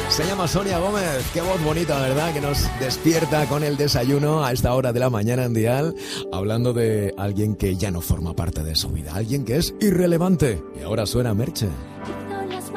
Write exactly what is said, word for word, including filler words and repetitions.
Se llama Sonia Gómez, qué voz bonita, ¿verdad? Que nos despierta con el desayuno a esta hora de la mañana en Dial, hablando de alguien que ya no forma parte de su vida, alguien que es irrelevante. Y ahora suena Merche.